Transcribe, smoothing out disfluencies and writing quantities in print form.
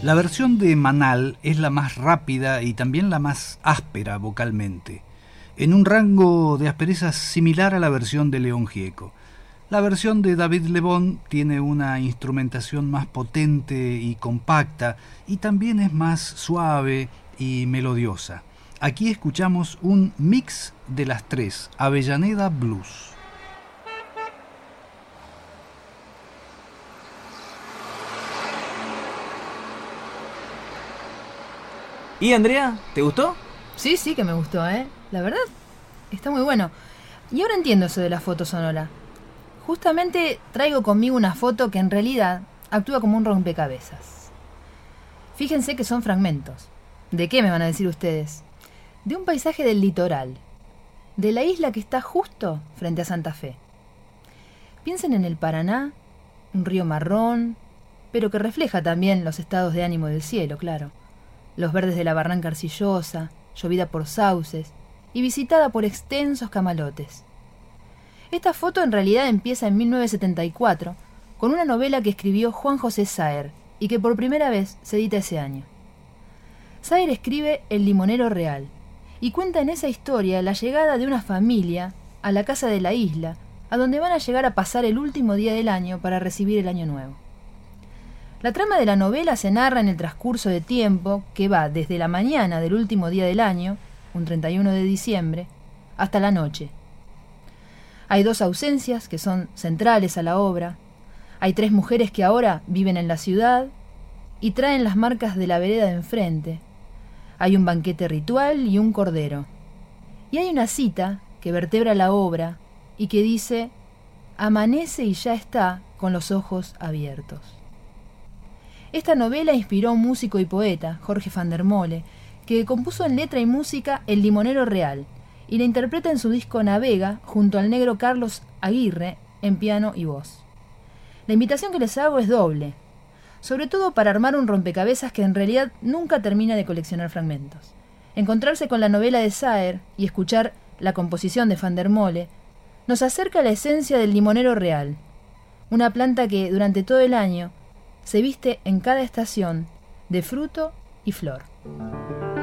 La versión de Manal es la más rápida y también la más áspera vocalmente, en un rango de asperezas similar a la versión de León Gieco. La versión de David Lebón tiene una instrumentación más potente y compacta y también es más suave y melodiosa. Aquí escuchamos un mix de las tres, Avellaneda Blues. ¿Y Andrea? ¿Te gustó? Sí, que me gustó, La verdad, está muy bueno. Y ahora entiendo eso de la foto sonora. Justamente traigo conmigo una foto que en realidad actúa como un rompecabezas. Fíjense que son fragmentos. ¿De qué me van a decir ustedes? De un paisaje del litoral, de la isla que está justo frente a Santa Fe. Piensen en el Paraná, un río marrón, pero que refleja también los estados de ánimo del cielo, claro. Los verdes de la barranca arcillosa, llovida por sauces y visitada por extensos camalotes. Esta foto en realidad empieza en 1974 con una novela que escribió Juan José Saer y que por primera vez se edita ese año. Saer escribe El limonero real y cuenta en esa historia la llegada de una familia a la casa de la isla, a donde van a llegar a pasar el último día del año para recibir el año nuevo. La trama de la novela se narra en el transcurso de tiempo que va desde la mañana del último día del año, un 31 de diciembre, hasta la noche. Hay dos ausencias que son centrales a la obra. Hay tres mujeres que ahora viven en la ciudad y traen las marcas de la vereda de enfrente. Hay un banquete ritual y un cordero. Y hay una cita que vertebra la obra y que dice: amanece y ya está con los ojos abiertos. Esta novela inspiró a un músico y poeta, Jorge van der Molle, que compuso en letra y música El limonero real y la interpreta en su disco Navega junto al negro Carlos Aguirre en piano y voz. La invitación que les hago es doble, sobre todo para armar un rompecabezas que en realidad nunca termina de coleccionar fragmentos. Encontrarse con la novela de Saer y escuchar la composición de van der Molle nos acerca a la esencia del limonero real, una planta que durante todo el año se viste en cada estación de fruto y flor.